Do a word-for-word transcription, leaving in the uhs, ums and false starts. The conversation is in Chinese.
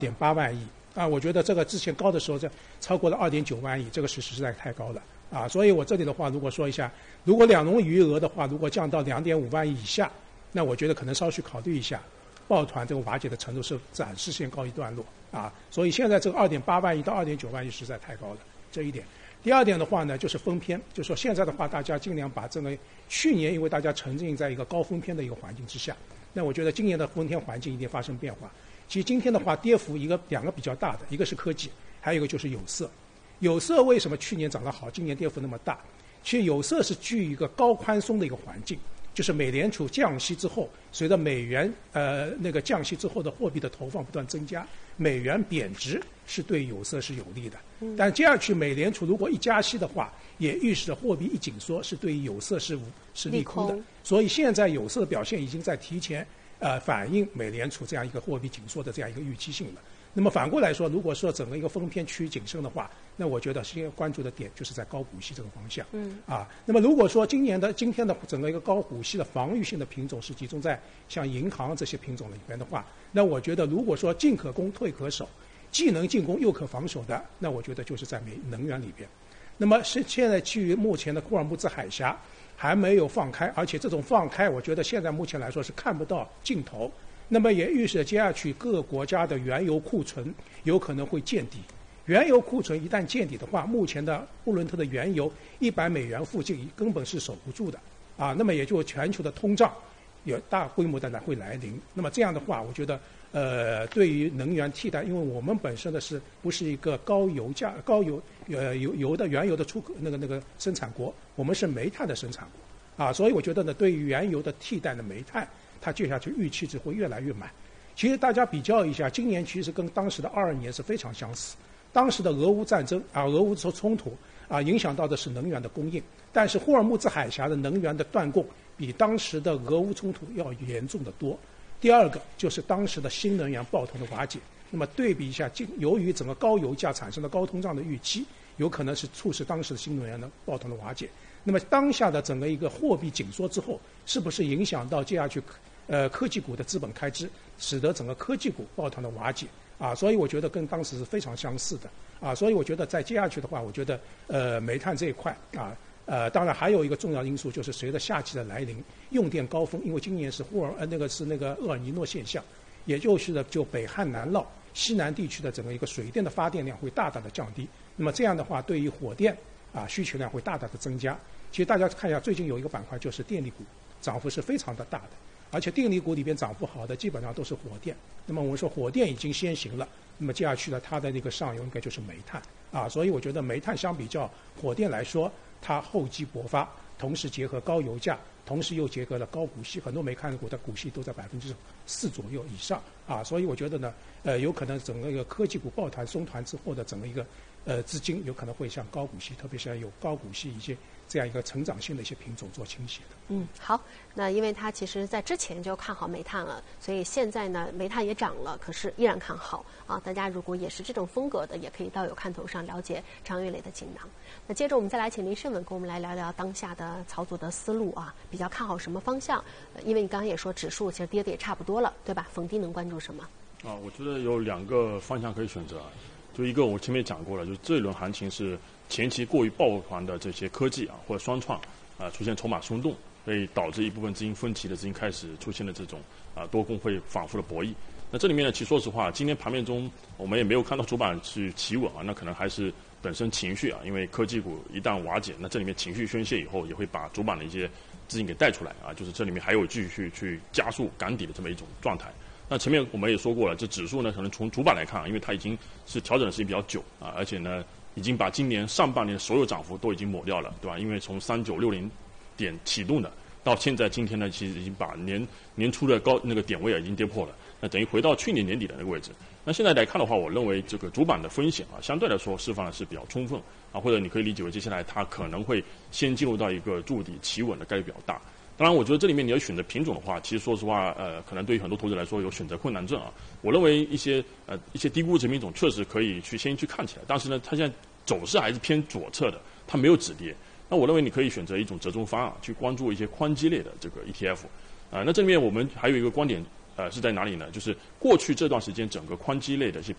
点八万亿啊，我觉得这个之前高的时候，这超过了二点九万亿，这个是实在太高了啊。所以我这里的话，如果说一下，如果两融余额的话，如果降到两点五万亿以下，那我觉得可能稍许考虑一下，抱团这个瓦解的程度是暂时先告一段落啊。所以现在这个二点八万亿到二点九万亿实在太高了，这一点。第二点的话呢，就是封篇，就是说现在的话，大家尽量把这个去年因为大家沉浸在一个高封篇的一个环境之下，那我觉得今年的封篇环境一定发生变化。其实今天的话，跌幅一个两个比较大的，一个是科技，还有一个就是有色。有色为什么去年涨得好，今年跌幅那么大？其实有色是基于一个高宽松的一个环境，就是美联储降息之后，随着美元呃那个降息之后的货币的投放不断增加，美元贬值是对有色是有利的。但接下去美联储如果一加息的话，也预示着货币一紧缩是对于有色是是利空的。所以现在有色的表现已经在提前呃反映美联储这样一个货币紧缩的这样一个预期性了。那么反过来说，如果说整个一个封篇趋于谨慎的话，那我觉得现在关注的点就是在高股息这个方向。嗯。啊，那么如果说今年的今天的整个一个高股息的防御性的品种是集中在像银行这些品种里边的话，那我觉得如果说进可攻退可守，既能进攻又可防守的，那我觉得就是在美能源里边。那么是现在基于目前的霍尔木兹海峡还没有放开，而且这种放开，我觉得现在目前来说是看不到尽头。那么也预示接下去各个国家的原油库存有可能会见底。原油库存一旦见底的话，目前的布伦特的原油一百美元附近根本是守不住的啊。那么也就全球的通胀有大规模的来会来临。那么这样的话，我觉得呃对于能源替代，因为我们本身的是不是一个高油价、高油呃油油的原油的出口那个那个生产国，我们是煤炭的生产国啊，所以我觉得呢，对于原油的替代的煤炭，它接下去预期值会越来越满。其实大家比较一下，今年其实跟当时的二二年是非常相似。当时的俄乌战争啊，俄乌冲突啊，影响到的是能源的供应，但是霍尔木兹海峡的能源的断供比当时的俄乌冲突要严重的多。第二个就是当时的新能源抱团的瓦解。那么对比一下，由于整个高油价产生的高通胀的预期，有可能是促使当时的新能源的抱团的瓦解。那么当下的整个一个货币紧缩之后，是不是影响到接下去呃科技股的资本开支，使得整个科技股抱团的瓦解啊？所以我觉得跟当时是非常相似的啊。所以我觉得再接下去的话，我觉得呃煤炭这一块啊，呃当然还有一个重要因素就是随着夏季的来临，用电高峰，因为今年是霍尔呃那个是那个厄尔尼诺现象，也就是呢就北汉南涝西南地区的整个一个水电的发电量会大大的降低。那么这样的话，对于火电啊需求量会大大的增加。其实大家看一下，最近有一个板块就是电力股，涨幅是非常的大的，而且电力股里边涨幅好的基本上都是火电。那么我们说火电已经先行了，那么接下去呢，它的那个上游应该就是煤炭啊，所以我觉得煤炭相比较火电来说，它厚积薄发，同时结合高油价，同时又结合了高股息，很多煤炭股的股息都在百分之四左右以上啊，所以我觉得呢，呃，有可能整个一个科技股抱团松团之后的整个一个呃资金有可能会向高股息，特别是有高股息一些这样一个成长性的一些品种做倾斜的。 嗯，好，那因为它其实在之前就看好煤炭了，所以现在呢煤炭也涨了，可是依然看好啊。大家如果也是这种风格的，也可以到有看头上了解张玉磊的锦囊。那接着我们再来请林胜文跟我们来聊聊当下的操作的思路啊，比较看好什么方向？呃、因为你刚刚也说指数其实跌的也差不多了，对吧？逢低能关注什么？ 啊，我觉得有两个方向可以选择。就一个我前面讲过了，就是这一轮行情是前期过于抱团的这些科技啊或者双创啊出现筹码松动，所以导致一部分资金分歧的资金开始出现了这种啊多空会反复的博弈。那这里面呢，其实说实话，今天盘面中我们也没有看到主板去企稳啊，那可能还是本身情绪啊，因为科技股一旦瓦解，那这里面情绪宣泄以后，也会把主板的一些资金给带出来啊，就是这里面还有继续去加速赶底的这么一种状态。那前面我们也说过了，这指数呢，可能从主板来看，因为它已经是调整的时间比较久啊，而且呢，已经把今年上半年的所有涨幅都已经抹掉了，对吧？因为从三九六零点启动的，到现在今天呢，其实已经把年年初的高那个点位啊已经跌破了，那等于回到去年年底的那个位置。那现在来看的话，我认为这个主板的风险啊，相对来说释放的是比较充分啊，或者你可以理解为接下来它可能会先进入到一个筑底企稳的概率比较大。当然，我觉得这里面你要选择品种的话，其实说实话，呃，可能对于很多投资者来说有选择困难症啊。我认为一些呃一些低估值品种确实可以去先去看起来，但是呢，它现在走势还是偏左侧的，它没有止跌。那我认为你可以选择一种折中方案，去关注一些宽基类的这个 E T F。啊、呃，那这里面我们还有一个观点呃是在哪里呢？就是过去这段时间整个宽基类的一些